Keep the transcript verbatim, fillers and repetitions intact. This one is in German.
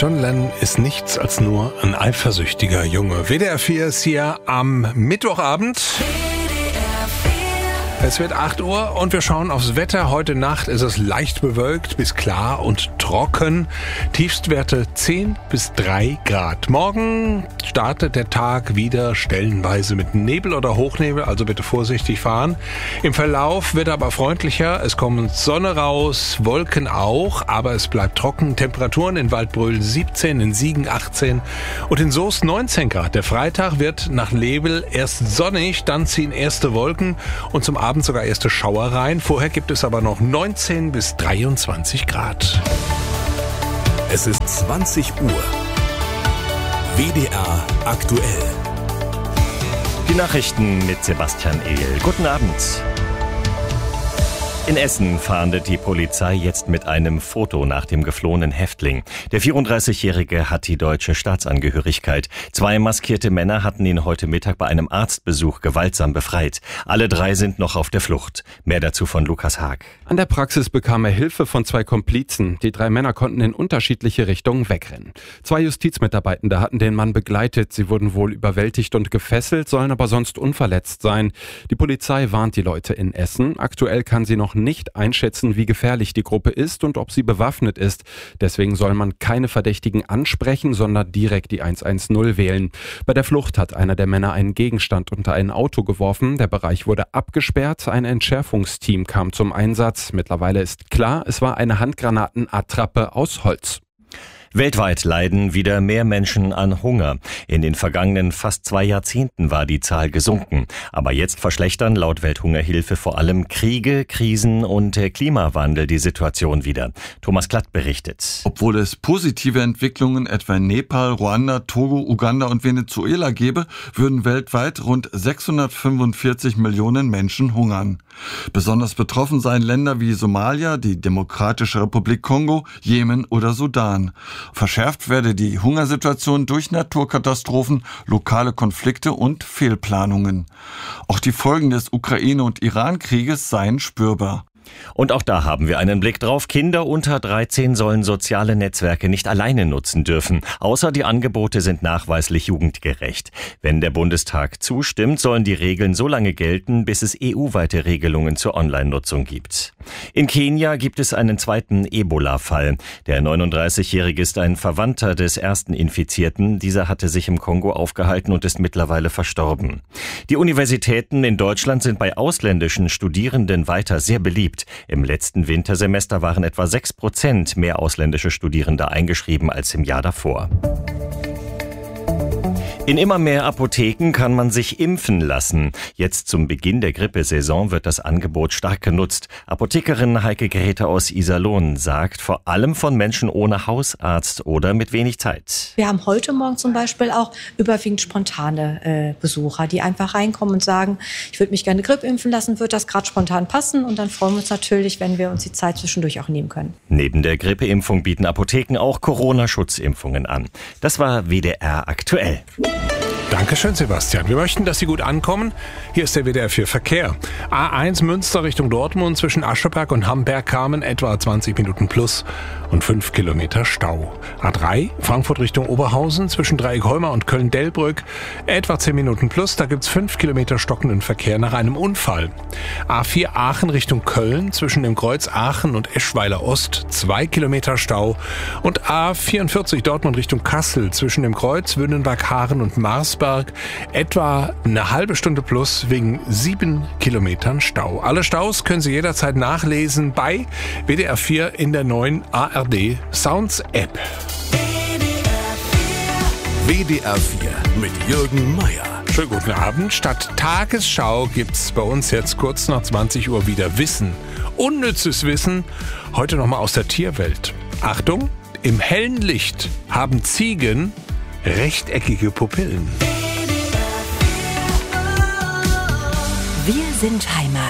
John Lennon ist nichts als nur ein eifersüchtiger Junge. W D R vier ist hier am Mittwochabend. Es wird acht Uhr und wir schauen aufs Wetter. Heute Nacht ist es leicht bewölkt bis klar und trocken. Tiefstwerte zehn bis drei Grad. Morgen startet der Tag wieder stellenweise mit Nebel oder Hochnebel, also bitte vorsichtig fahren. Im Verlauf wird aber freundlicher. Es kommt Sonne raus, Wolken auch, aber es bleibt trocken. Temperaturen in Waldbröl siebzehn, in Siegen achtzehn und in Soest neunzehn Grad. Der Freitag wird nach Nebel erst sonnig, dann ziehen erste Wolken und zum Abend sogar erste Schauer rein. Vorher gibt es aber noch neunzehn bis dreiundzwanzig Grad. Es ist zwanzig Uhr. W D R aktuell. Die Nachrichten mit Sebastian Ehl. Guten Abend. In Essen fahndet die Polizei jetzt mit einem Foto nach dem geflohenen Häftling. Der vierunddreißigjährige hat die deutsche Staatsangehörigkeit. Zwei maskierte Männer hatten ihn heute Mittag bei einem Arztbesuch gewaltsam befreit. Alle drei sind noch auf der Flucht. Mehr dazu von Lukas Haag. An der Praxis bekam er Hilfe von zwei Komplizen. Die drei Männer konnten in unterschiedliche Richtungen wegrennen. Zwei Justizmitarbeitende hatten den Mann begleitet. Sie wurden wohl überwältigt und gefesselt, sollen aber sonst unverletzt sein. Die Polizei warnt die Leute in Essen. Aktuell kann sie noch nicht einschätzen, wie gefährlich die Gruppe ist und ob sie bewaffnet ist. Deswegen soll man keine Verdächtigen ansprechen, sondern direkt die hundertzehn wählen. Bei der Flucht hat einer der Männer einen Gegenstand unter ein Auto geworfen. Der Bereich wurde abgesperrt. Ein Entschärfungsteam kam zum Einsatz. Mittlerweile ist klar, es war eine Handgranatenattrappe aus Holz. Weltweit leiden wieder mehr Menschen an Hunger. In den vergangenen fast zwei Jahrzehnten war die Zahl gesunken. Aber jetzt verschlechtern laut Welthungerhilfe vor allem Kriege, Krisen und der Klimawandel die Situation wieder. Thomas Klatt berichtet. Obwohl es positive Entwicklungen etwa in Nepal, Ruanda, Togo, Uganda und Venezuela gäbe, würden weltweit rund sechshundertfünfundvierzig Millionen Menschen hungern. Besonders betroffen seien Länder wie Somalia, die Demokratische Republik Kongo, Jemen oder Sudan. Verschärft werde die Hungersituation durch Naturkatastrophen, lokale Konflikte und Fehlplanungen. Auch die Folgen des Ukraine- und Iran-Krieges seien spürbar. Und auch da haben wir einen Blick drauf. Kinder unter dreizehn sollen soziale Netzwerke nicht alleine nutzen dürfen. Außer die Angebote sind nachweislich jugendgerecht. Wenn der Bundestag zustimmt, sollen die Regeln so lange gelten, bis es E U-weite Regelungen zur Online-Nutzung gibt. In Kenia gibt es einen zweiten Ebola-Fall. Der neununddreißigjährige ist ein Verwandter des ersten Infizierten. Dieser hatte sich im Kongo aufgehalten und ist mittlerweile verstorben. Die Universitäten in Deutschland sind bei ausländischen Studierenden weiter sehr beliebt. Im letzten Wintersemester waren etwa sechs Prozent mehr ausländische Studierende eingeschrieben als im Jahr davor. In immer mehr Apotheken kann man sich impfen lassen. Jetzt zum Beginn der Grippesaison wird das Angebot stark genutzt. Apothekerin Heike Grete aus Iserlohn sagt, vor allem von Menschen ohne Hausarzt oder mit wenig Zeit. Wir haben heute Morgen zum Beispiel auch überwiegend spontane äh, Besucher, die einfach reinkommen und sagen, ich würde mich gerne Grippe impfen lassen, wird das gerade spontan passen? Und dann freuen wir uns natürlich, wenn wir uns die Zeit zwischendurch auch nehmen können. Neben der Grippeimpfung bieten Apotheken auch Corona-Schutzimpfungen an. Das war W D R aktuell. Dankeschön, Sebastian. Wir möchten, dass Sie gut ankommen. Hier ist der W D R vier Verkehr. A eins Münster Richtung Dortmund zwischen Ascheberg und Hamberg-Kamen etwa zwanzig Minuten plus und fünf Kilometer Stau. A drei Frankfurt Richtung Oberhausen zwischen Dreieckholmer und Köln-Delbrück etwa zehn Minuten plus. Da gibt's fünf Kilometer stockenden Verkehr nach einem Unfall. A vier Aachen Richtung Köln zwischen dem Kreuz Aachen und Eschweiler Ost zwei Kilometer Stau. Und A vierundvierzig Dortmund Richtung Kassel zwischen dem Kreuz Wünnenberg-Haaren und Marsberg etwa eine halbe Stunde plus wegen sieben Kilometern Stau. Alle Staus können Sie jederzeit nachlesen bei W D R vier in der neuen A R D Sounds App. W D R vier mit Jürgen Meier. Schönen guten Abend. Statt Tagesschau gibt's bei uns jetzt kurz nach zwanzig Uhr wieder Wissen. Unnützes Wissen. Heute nochmal aus der Tierwelt. Achtung, im hellen Licht haben Ziegen rechteckige Pupillen. Wir sind Heimat.